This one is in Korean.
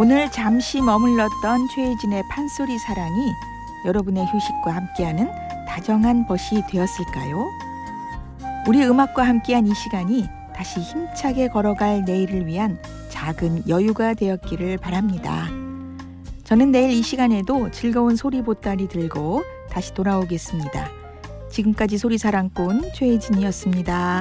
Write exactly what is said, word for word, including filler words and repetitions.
오늘 잠시 머물렀던 최혜진의 판소리 사랑이 여러분의 휴식과 함께하는 다정한 벗이 되었을까요? 우리 음악과 함께한 이 시간이 다시 힘차게 걸어갈 내일을 위한 작은 여유가 되었기를 바랍니다. 저는 내일 이 시간에도 즐거운 소리 보따리 들고 다시 돌아오겠습니다. 지금까지 소리사랑꾼 최혜진이었습니다.